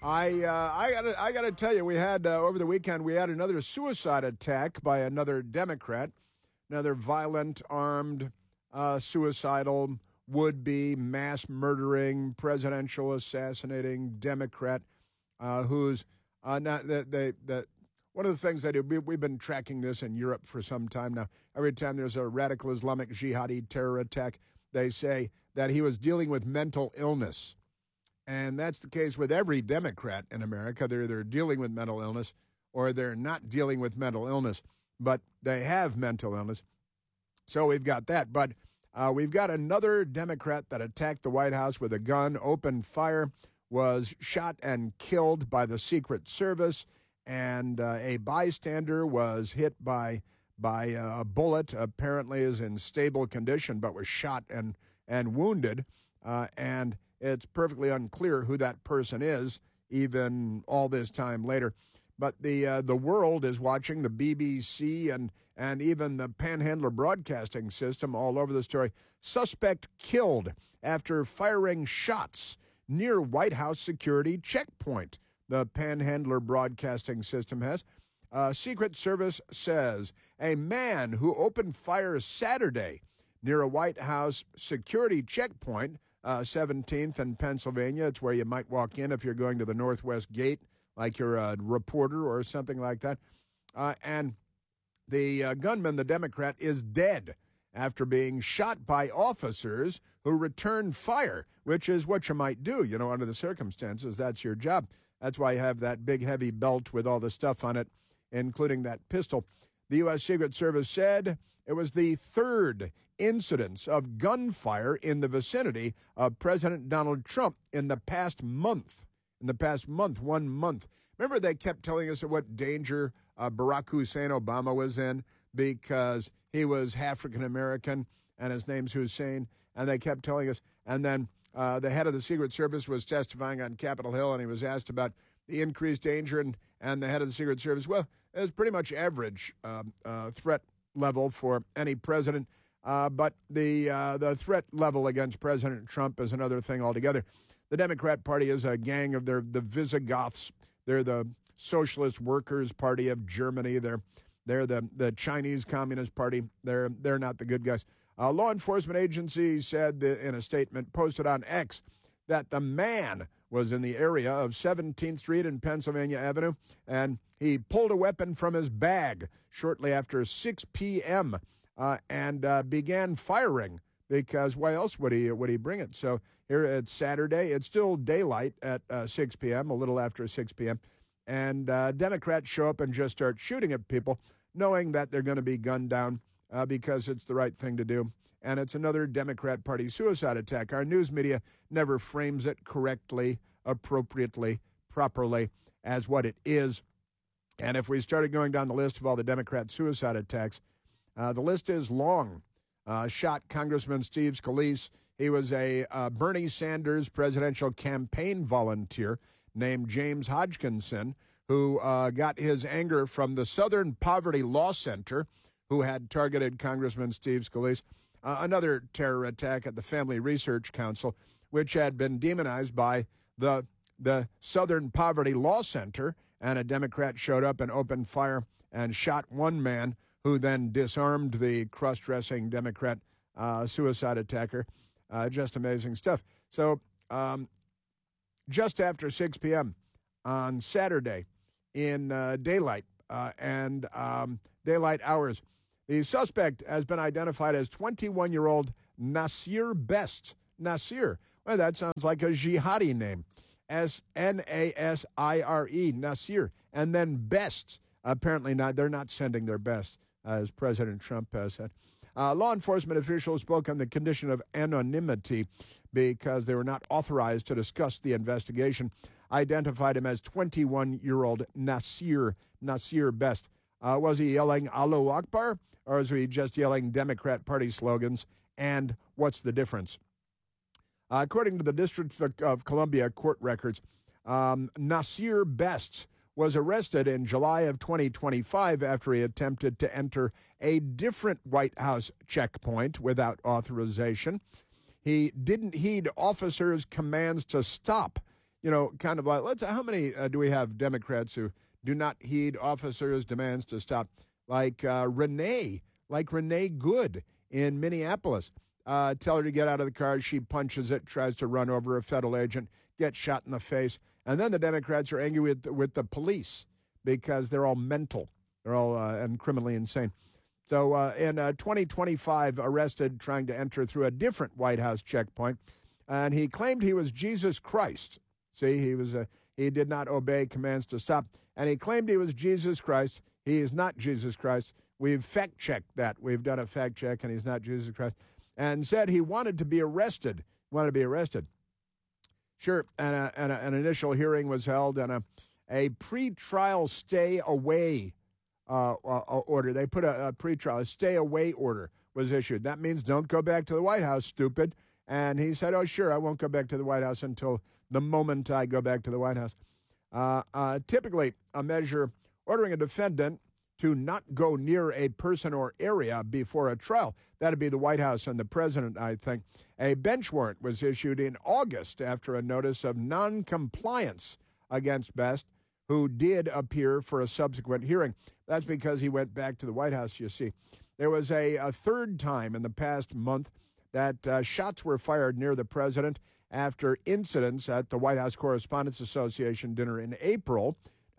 I gotta tell you, we had over the weekend we had another suicide attack by another Democrat, another violent, armed, suicidal, would-be mass murdering, presidential assassinating Democrat, who's not that. One of the things they do, we've been tracking this in Europe for some time now. Every time there's a radical Islamic jihadi terror attack, they say that he was dealing with mental illness. And that's the case with every Democrat in America. They're either dealing with mental illness or they're not dealing with mental illness, but they have mental illness. So we've got that. But we've got another Democrat that attacked the White House with a gun, opened fire, was shot and killed by the Secret Service, and a bystander was hit by a bullet, apparently is in stable condition, but was shot and wounded. And it's perfectly unclear who that person is, even all this time later. But the world is watching, the BBC and even the Panhandler Broadcasting System all over the story. Suspect killed after firing shots near White House security checkpoint. The Panhandler Broadcasting System has. Secret Service says a man who opened fire Saturday near a White House security checkpoint, 17th in Pennsylvania. It's where you might walk in if you're going to the Northwest Gate, like you're a reporter or something like that. And the gunman, the Democrat, is dead after being shot by officers who returned fire, which is what you might do, under the circumstances. That's your job. That's why you have that big, heavy belt with all the stuff on it, including that pistol. The U.S. Secret Service said it was the third incidence of gunfire in the vicinity of President Donald Trump in the past month. 1 month. Remember, they kept telling us what danger Barack Hussein Obama was in because he was African-American and his name's Hussein, and they kept telling us. And then the head of the Secret Service was testifying on Capitol Hill, and he was asked about the increased danger, and the head of the Secret Service, well, it was pretty much average threat level for any president, but the threat level against President Trump is another thing altogether. The Democrat Party is a gang of the Visigoths. They're the Socialist Workers' Party of Germany. They're the Chinese Communist Party. They're not the good guys. A law enforcement agency said in a statement posted on X that the man was in the area of 17th Street and Pennsylvania Avenue, and he pulled a weapon from his bag shortly after 6 p.m. And began firing because why else would he bring it? So here it's Saturday. It's still daylight at 6 p.m., a little after 6 p.m., and Democrats show up and just start shooting at people, knowing that they're going to be gunned down because it's the right thing to do. And it's another Democrat Party suicide attack. Our news media never frames it correctly, appropriately, properly as what it is. And if we started going down the list of all the Democrat suicide attacks, the list is long. Shot Congressman Steve Scalise. He was a Bernie Sanders presidential campaign volunteer named James Hodgkinson, who got his anger from the Southern Poverty Law Center, who had targeted Congressman Steve Scalise. Another terror attack at the Family Research Council, which had been demonized by the Southern Poverty Law Center, and a Democrat showed up and opened fire and shot one man who then disarmed the cross-dressing Democrat suicide attacker. Just amazing stuff. So just after 6 p.m. on Saturday in daylight and daylight hours, the suspect has been identified as 21-year-old Nasir Best. Nasir. Well, that sounds like a jihadi name. S-N-A-S-I-R-E, Nasir. And then Best. Apparently not. They're not sending their best, as President Trump has said. Law enforcement officials spoke on the condition of anonymity because they were not authorized to discuss the investigation. Identified him as 21-year-old Nasir Best. Was he yelling Allahu Akbar, or was he just yelling Democrat Party slogans? And what's the difference? According to the District of Columbia court records, Nasir Best was arrested in July of 2025 after he attempted to enter a different White House checkpoint without authorization. He didn't heed officers' commands to stop. kind of like, how many do we have Democrats who do not heed officers' demands to stop? Like Renee Good in Minneapolis. Tell her to get out of the car. She punches it, tries to run over a federal agent, gets shot in the face. And then the Democrats are angry with the police because they're all mental. They're all and criminally insane. So in 2025, arrested trying to enter through a different White House checkpoint. And he claimed he was Jesus Christ. See, he did not obey commands to stop. And he claimed he was Jesus Christ. He is not Jesus Christ. We've fact-checked that. We've done a fact check, and he's not Jesus Christ. And said he wanted to be arrested. Sure, and an initial hearing was held, and a pretrial stay-away order. They put a pretrial stay-away order was issued. That means don't go back to the White House, stupid. And he said, oh, sure, I won't go back to the White House until the moment I go back to the White House. Typically, a measure ordering a defendant to not go near a person or area before a trial. That'd be the White House and the president, I think. A bench warrant was issued in August after a notice of noncompliance against Best, who did appear for a subsequent hearing. That's because he went back to the White House, you see. There was a third time in the past month that shots were fired near the president after incidents at the White House Correspondents Association dinner in April,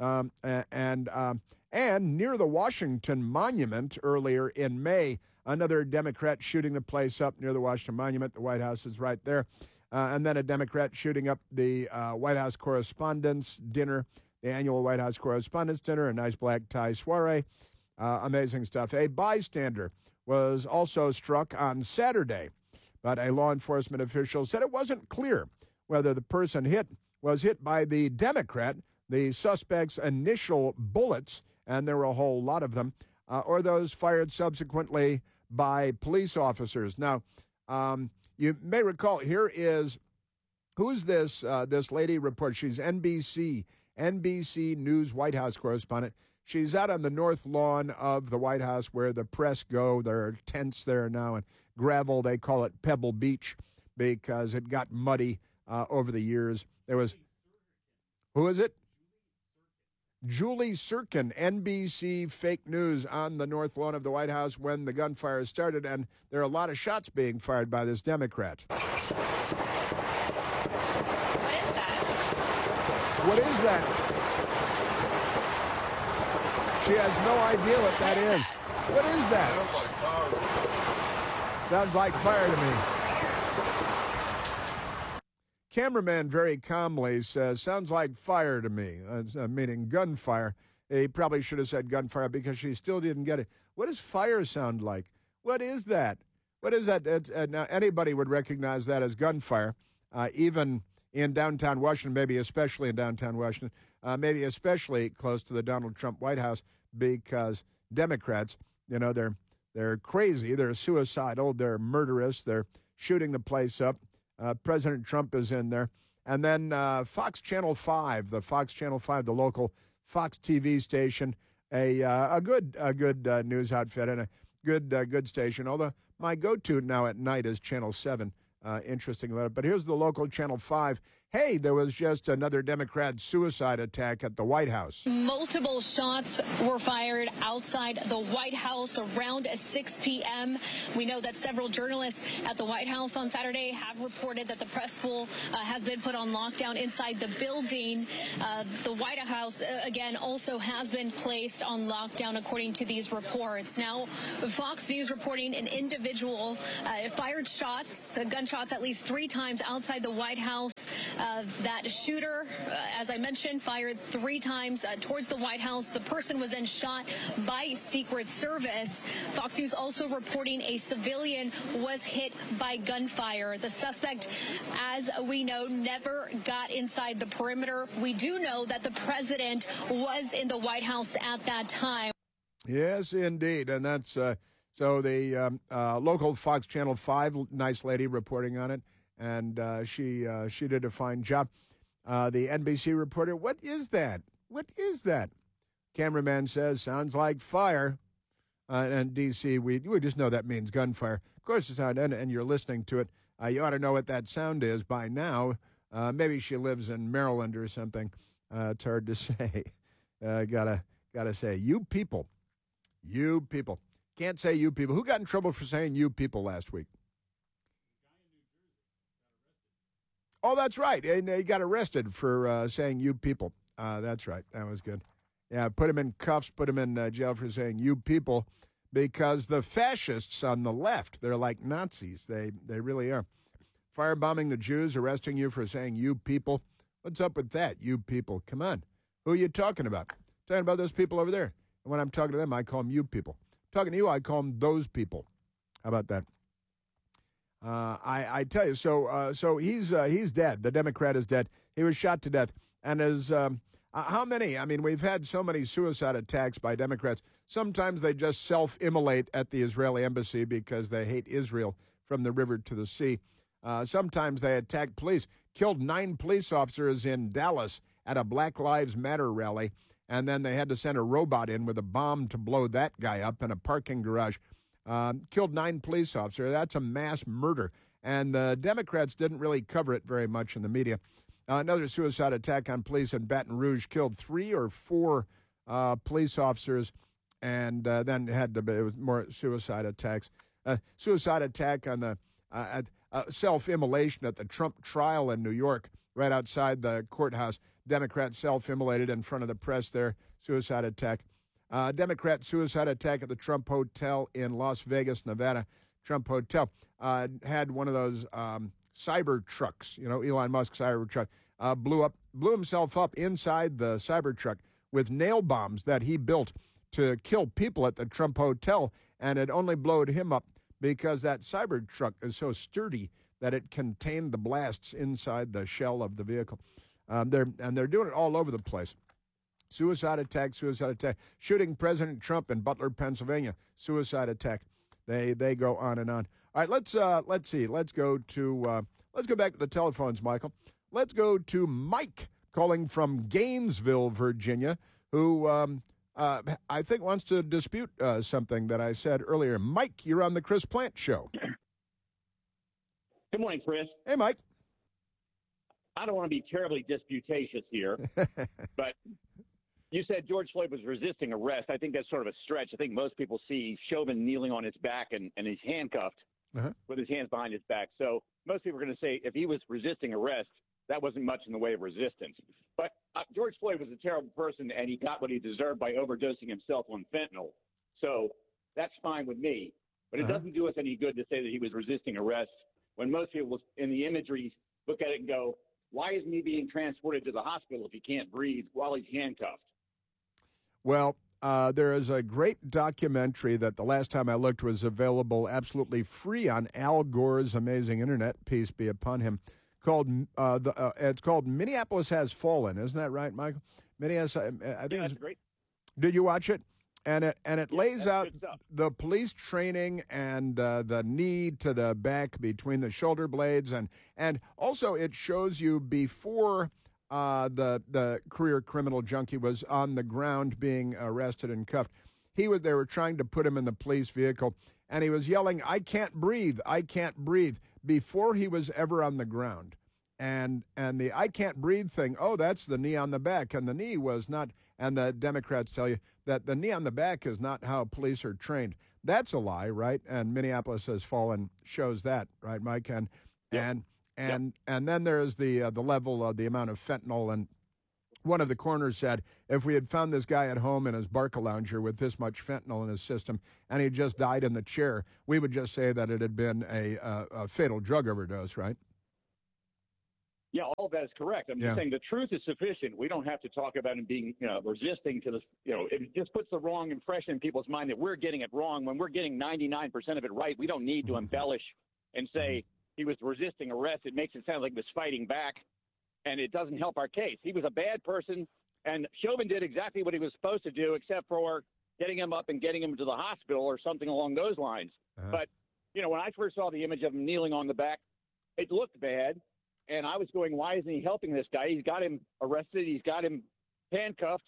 and near the Washington Monument earlier in May. Another Democrat shooting the place up near the Washington Monument. The White House is right there. And then a Democrat shooting up the White House Correspondents' Dinner, the annual White House Correspondents' Dinner, a nice black tie soiree. Amazing stuff. A bystander was also struck on Saturday, but a law enforcement official said it wasn't clear whether the person was hit by the Democrat, the suspect's initial bullets, and there were a whole lot of them, or those fired subsequently by police officers. Now, you may recall, who's this lady report? She's NBC News White House correspondent. She's out on the north lawn of the White House where the press go. There are tents there now and gravel. They call it Pebble Beach because it got muddy over the years. Who is it? Julie Sirkin, NBC fake news on the north lawn of the White House when the gunfire started, and there are a lot of shots being fired by this Democrat. What is that? What is that? She has no idea what that is. What is that? Sounds like fire to me. Cameraman very calmly says, sounds like fire to me, meaning gunfire. He probably should have said gunfire because she still didn't get it. What does fire sound like? What is that? What is that? Now, anybody would recognize that as gunfire, even in downtown Washington, maybe especially in downtown Washington, maybe especially close to the Donald Trump White House, because Democrats, they're crazy, they're suicidal, they're murderous, they're shooting the place up. President Trump is in there. And then Fox Channel 5, the local Fox TV station, a good news outfit and a good station. Although my go-to now at night is Channel 7. Interesting letter. But here's the local Channel 5. Hey, there was just another Democrat suicide attack at the White House. Multiple shots were fired outside the White House around 6 p.m. We know that several journalists at the White House on Saturday have reported that the press pool has been put on lockdown inside the building. The White House, again, also has been placed on lockdown, according to these reports. Now, Fox News reporting an individual fired gunshots at least 3 times outside the White House. That shooter, as I mentioned, fired 3 times towards the White House. The person was then shot by Secret Service. Fox News also reporting a civilian was hit by gunfire. The suspect, as we know, never got inside the perimeter. We do know that the president was in the White House at that time. Yes, indeed. And that's so the local Fox Channel 5, nice lady reporting on it. And she did a fine job. The NBC reporter, what is that? What is that? Cameraman says, sounds like fire. And D.C., we just know that means gunfire. Of course, it's not, and you're listening to it. You ought to know what that sound is by now. Maybe she lives in Maryland or something. It's hard to say. Gotta say, you people. You people. Can't say you people. Who got in trouble for saying you people last week? Oh, that's right. And he got arrested for saying you people. That's right. That was good. Yeah, put him in cuffs, put him in jail for saying you people, because the fascists on the left, they're like Nazis. They really are. Firebombing the Jews, arresting you for saying you people. What's up with that, you people? Come on. Who are you talking about? Talking about those people over there. And when I'm talking to them, I call them you people. Talking to you, I call them those people. How about that? I tell you, so he's dead. The Democrat is dead. He was shot to death. And as how many? I mean, we've had so many suicide attacks by Democrats. Sometimes they just self-immolate at the Israeli embassy because they hate Israel from the river to the sea. Sometimes they attack police. Killed 9 police officers in Dallas at a Black Lives Matter rally, and then they had to send a robot in with a bomb to blow that guy up in a parking garage. Killed 9 police officers. That's a mass murder. And the Democrats didn't really cover it very much in the media. Another suicide attack on police in Baton Rouge killed 3 or 4 police officers, and then it was more suicide attacks. Suicide attack on the self-immolation at the Trump trial in New York, right outside the courthouse. Democrat self-immolated in front of the press there. Suicide attack. Democrat suicide attack at the Trump Hotel in Las Vegas, Nevada. Trump Hotel had one of those cyber trucks, Elon Musk's cyber truck, blew himself up inside the cyber truck with nail bombs that he built to kill people at the Trump Hotel, and it only blowed him up because that cyber truck is so sturdy that it contained the blasts inside the shell of the vehicle. They're doing it all over the place. Suicide attack, shooting President Trump in Butler, Pennsylvania. Suicide attack. They go on and on. All right, let's see. Let's go back to the telephones, Michael. Let's go to Mike calling from Gainesville, Virginia, who I think wants to dispute something that I said earlier. Mike, you're on the Chris Plant Show. Good morning, Chris. Hey, Mike. I don't want to be terribly disputatious here, but you said George Floyd was resisting arrest. I think that's sort of a stretch. I think most people see Chauvin kneeling on his back and he's handcuffed with his hands behind his back. So most people are going to say if he was resisting arrest, that wasn't much in the way of resistance. But George Floyd was a terrible person, and he got what he deserved by overdosing himself on fentanyl. So that's fine with me. But it doesn't do us any good to say that he was resisting arrest when most people in the imagery look at it and go, why isn't he being transported to the hospital if he can't breathe while he's handcuffed? Well, there is a great documentary that the last time I looked was available absolutely free on Al Gore's amazing internet, peace be upon him, it's called Minneapolis Has Fallen. Isn't that right, Michael? Minneapolis, I think that's great. Did you watch it? And it lays out the police training and the knee to the back between the shoulder blades, and also it shows you before the career criminal junkie was on the ground being arrested and cuffed. They were trying to put him in the police vehicle, and he was yelling, "I can't breathe, I can't breathe," before he was ever on the ground. And the "I can't breathe" thing, that's the knee on the back, and the knee was not. And the Democrats tell you that the knee on the back is not how police are trained. That's a lie, right? And Minneapolis Has Fallen shows that, right, Mike? And then there's the level of the amount of fentanyl. And one of the coroners said, if we had found this guy at home in his Barcalounger with this much fentanyl in his system and he just died in the chair, we would just say that it had been a fatal drug overdose, right? Yeah, all of that is correct. I'm just saying the truth is sufficient. We don't have to talk about him being, resisting to this. It just puts the wrong impression in people's mind that we're getting it wrong when we're getting 99% of it right. We don't need to embellish and say he was resisting arrest. It makes it sound like he was fighting back, and it doesn't help our case. He was a bad person, and Chauvin did exactly what he was supposed to do, except for getting him up and getting him to the hospital or something along those lines. But, when I first saw the image of him kneeling on the back, it looked bad. And I was going, why isn't he helping this guy? He's got him arrested. He's got him handcuffed.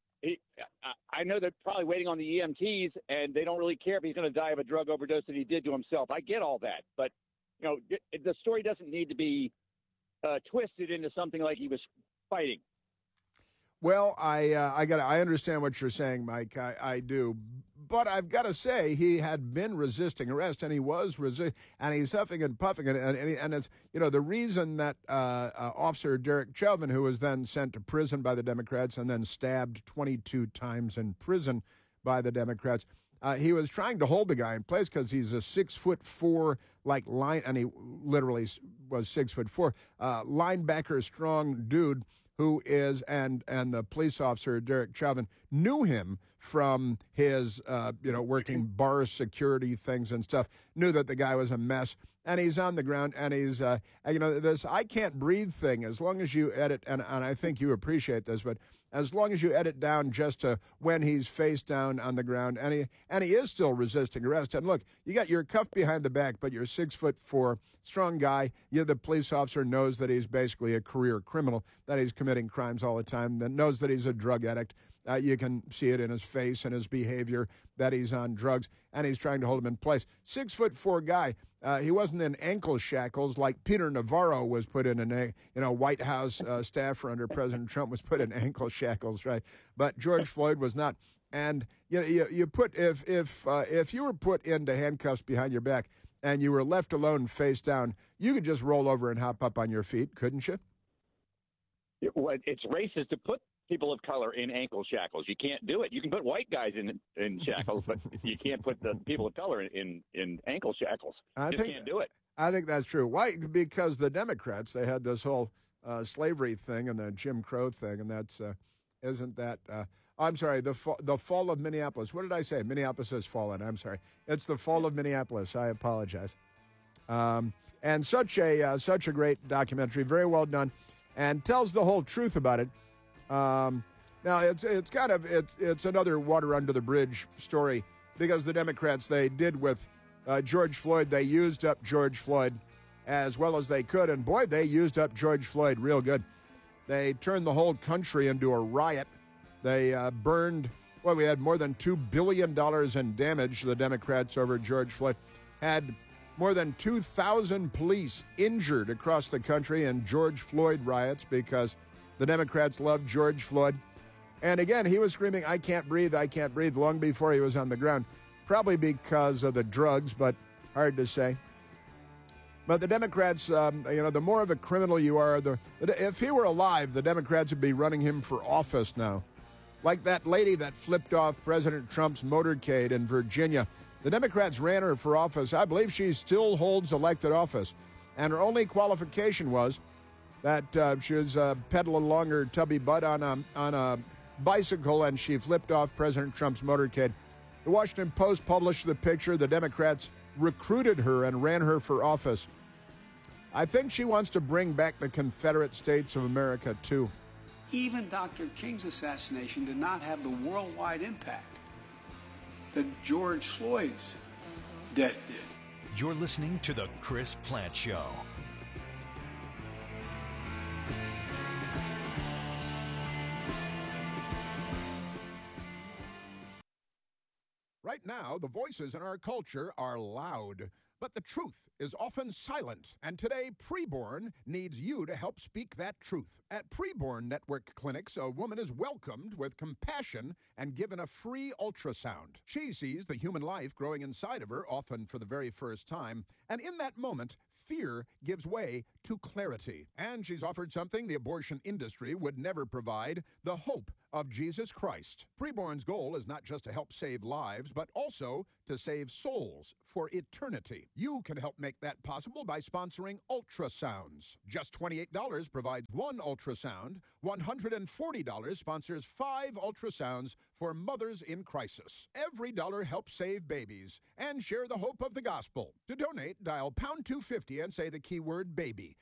I know they're probably waiting on the EMTs, and they don't really care if he's going to die of a drug overdose that he did to himself. I get all that. But, the story doesn't need to be twist it into something like he was fighting. Well, I understand what you're saying, Mike. I do. But I've got to say, he had been resisting arrest, and he was and he's huffing and puffing, and it's the reason that Officer Derek Chauvin, who was then sent to prison by the Democrats and then stabbed 22 times in prison by the Democrats, he was trying to hold the guy in place because he's a 6'4" line, and he literally was 6'4" linebacker, strong dude. Who is and the police officer Derek Chauvin knew him from his working bar security things and stuff. Knew that the guy was a mess, and he's on the ground, and he's this "I can't breathe" thing. As long as you edit, and I think you appreciate this, but as long as you edit down just to when he's face down on the ground, and he is still resisting arrest. And look, you're cuffed behind the back, but you're 6'4", strong guy. The police officer knows that he's basically a career criminal, that he's committing crimes all the time, that knows that he's a drug addict. You can see it in his face and his behavior that he's on drugs, and he's trying to hold him in place. 6'4" guy. He wasn't in ankle shackles like Peter Navarro was put in White House staffer under President Trump was put in ankle shackles, right? But George Floyd was not. And you put if you were put into handcuffs behind your back and you were left alone face down, you could just roll over and hop up on your feet, couldn't you? It's racist to put people of color in ankle shackles. You can't do it. You can put white guys in shackles, but you can't put the people of color in ankle shackles. You just can't do it. I think that's true. Why? Because the Democrats, they had this whole slavery thing and the Jim Crow thing, and that's isn't that? I'm sorry, the fall of Minneapolis. What did I say? Minneapolis has fallen. I'm sorry. It's the fall of Minneapolis. I apologize. And such a great documentary, very well done, and tells the whole truth about it. Now it's another water under the bridge story because the Democrats, they did with George Floyd, they used up George Floyd as well as they could, and boy, they used up George Floyd real good. They turned the whole country into a riot. They burned, we had more than $2 billion in damage, the Democrats, over George Floyd. Had more than 2,000 police injured across the country in George Floyd riots because the Democrats loved George Floyd. And again, he was screaming, I can't breathe, long before he was on the ground. Probably because of the drugs, but hard to say. But the Democrats, the more of a criminal you are, if he were alive, the Democrats would be running him for office now. Like that lady that flipped off President Trump's motorcade in Virginia. The Democrats ran her for office. I believe she still holds elected office. And her only qualification was that she was pedaling along her tubby butt on a bicycle, and she flipped off President Trump's motorcade. The Washington Post published the picture. The Democrats recruited her and ran her for office. I think she wants to bring back the Confederate States of America, too. Even Dr. King's assassination did not have the worldwide impact that George Floyd's death did. You're listening to The Chris Plante Show. Right now, the voices in our culture are loud, but the truth is often silent. And today, Preborn needs you to help speak that truth. At Preborn Network Clinics, a woman is welcomed with compassion and given a free ultrasound. She sees the human life growing inside of her, often for the very first time, and in that moment, fear gives way to clarity. And she's offered something the abortion industry would never provide, the hope of Jesus Christ. Preborn's goal is not just to help save lives, but also to save souls for eternity. You can help make that possible by sponsoring ultrasounds. Just $28 provides one ultrasound. $140 sponsors 5 ultrasounds for mothers in crisis. Every dollar helps save babies and share the hope of the gospel. To donate, dial pound 250 and say the keyword baby.